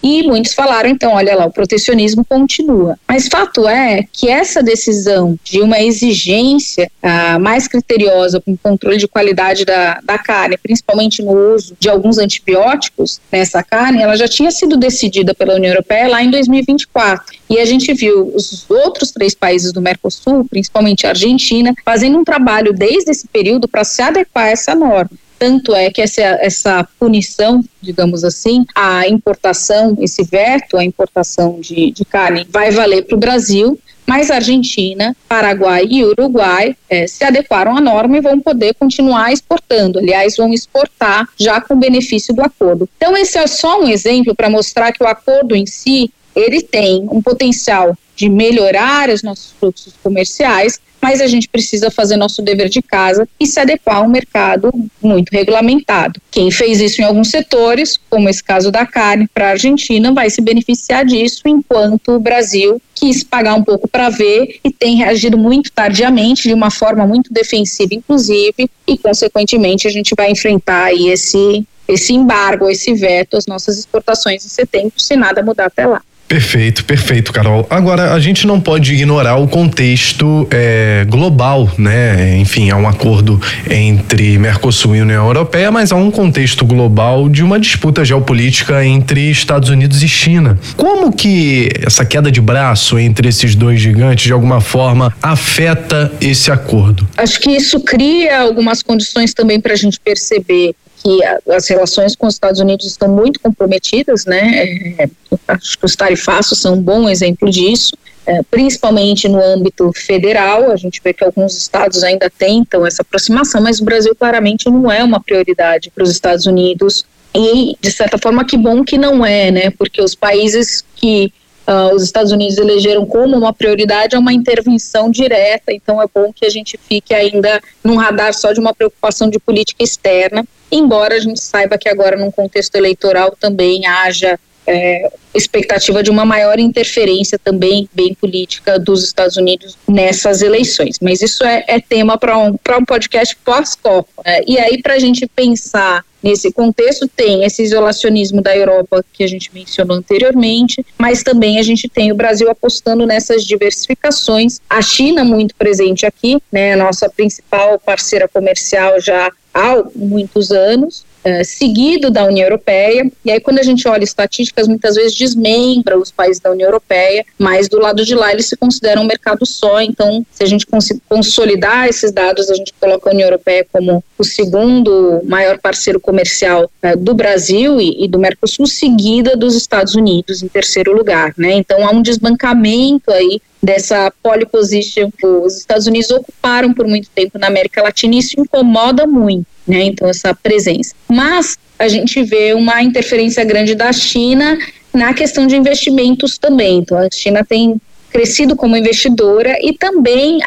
E muitos falaram, então, olha lá, o protecionismo continua. Mas fato é que essa decisão de uma exigência mais criteriosa com o controle de qualidade da carne, principalmente no uso de alguns antibióticos nessa carne, ela já tinha sido decidida pela União Europeia lá em 2024. E a gente viu os outros 3 países do Mercosul, principalmente a Argentina, fazendo um trabalho desde esse período para se adequar a essa norma. Tanto é que essa punição, digamos assim, a importação, esse veto à importação de carne vai valer para o Brasil, mas a Argentina, Paraguai e Uruguai se adequaram à norma e vão poder continuar exportando. Aliás, vão exportar já com benefício do acordo. Então, esse é só um exemplo para mostrar que o acordo em si, ele tem um potencial de melhorar os nossos fluxos comerciais, mas a gente precisa fazer nosso dever de casa e se adequar a um mercado muito regulamentado. Quem fez isso em alguns setores, como esse caso da carne para a Argentina, vai se beneficiar disso, enquanto o Brasil quis pagar um pouco para ver e tem reagido muito tardiamente, de uma forma muito defensiva, inclusive, e, consequentemente, a gente vai enfrentar aí esse embargo, esse veto às nossas exportações em setembro, se nada mudar até lá. Perfeito, Carol. Agora, a gente não pode ignorar o contexto global, né? Enfim, há um acordo entre Mercosul e União Europeia, mas há um contexto global de uma disputa geopolítica entre Estados Unidos e China. Como que essa queda de braço entre esses 2 gigantes, de alguma forma, afeta esse acordo? Acho que isso cria algumas condições também para a gente perceber que as relações com os Estados Unidos estão muito comprometidas, né? Acho que os tarifaços são um bom exemplo disso, principalmente no âmbito federal. A gente vê que alguns estados ainda tentam essa aproximação, mas o Brasil claramente não é uma prioridade para os Estados Unidos e, de certa forma, que bom que não é, né? Porque os países que os Estados Unidos elegeram como uma prioridade é uma intervenção direta, então é bom que a gente fique ainda num radar só de uma preocupação de política externa, embora a gente saiba que agora num contexto eleitoral também haja expectativa de uma maior interferência também bem política dos Estados Unidos nessas eleições, mas isso é tema para um podcast pós-Copa, e aí para a gente pensar nesse contexto tem esse isolacionismo da Europa que a gente mencionou anteriormente, mas também a gente tem o Brasil apostando nessas diversificações, a China muito presente aqui, né, a nossa principal parceira comercial já há muitos anos, seguido da União Europeia, e aí quando a gente olha estatísticas, muitas vezes desmembra os países da União Europeia, mas do lado de lá eles se consideram um mercado só, então se a gente consolidar esses dados, a gente coloca a União Europeia como o segundo maior parceiro comercial do Brasil e do Mercosul, seguida dos Estados Unidos em terceiro lugar, né? Então há um desbancamento aí dessa pole position que os Estados Unidos ocuparam por muito tempo na América Latina, e isso incomoda muito, né? Então essa presença. Mas a gente vê uma interferência grande da China na questão de investimentos também. Então a China tem crescido como investidora e também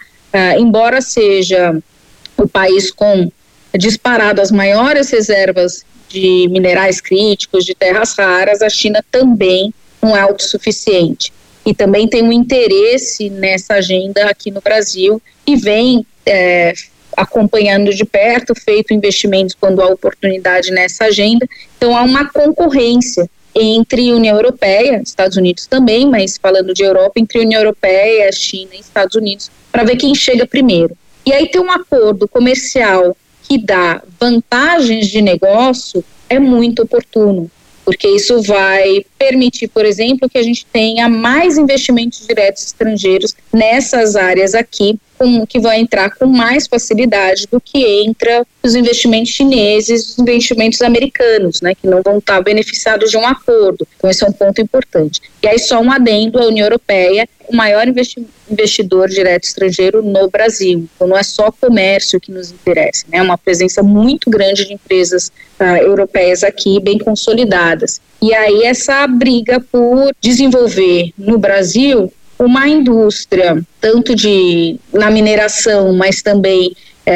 embora seja o país com disparado as maiores reservas de minerais críticos, de terras raras, a China também não é autossuficiente. E também tem um interesse nessa agenda aqui no Brasil e vem acompanhando de perto, feito investimentos quando há oportunidade nessa agenda. Então há uma concorrência entre União Europeia, Estados Unidos também, mas falando de Europa, entre União Europeia, China e Estados Unidos, para ver quem chega primeiro. E aí ter um acordo comercial que dá vantagens de negócio é muito oportuno, porque isso vai permitir, por exemplo, que a gente tenha mais investimentos diretos estrangeiros nessas áreas aqui, que vão entrar com mais facilidade do que entra os investimentos chineses, os investimentos americanos, né, que não vão estar beneficiados de um acordo. Então esse é um ponto importante. E aí só um adendo, a União Europeia é o maior investidor direto estrangeiro no Brasil. Então não é só comércio que nos interessa, né, é uma presença muito grande de empresas europeias aqui, bem consolidadas. E aí essa briga por desenvolver no Brasil uma indústria, tanto na mineração, mas também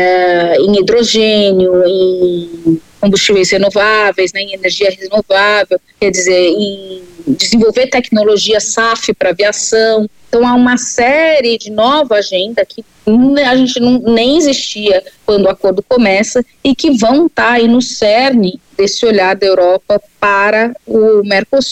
em hidrogênio, em combustíveis renováveis, né, em energia renovável, quer dizer, em desenvolver tecnologia SAF para aviação. Então há uma série de nova agenda que a gente nem existia quando o acordo começa e que vão estar aí no cerne desse olhar da Europa para o Mercosul.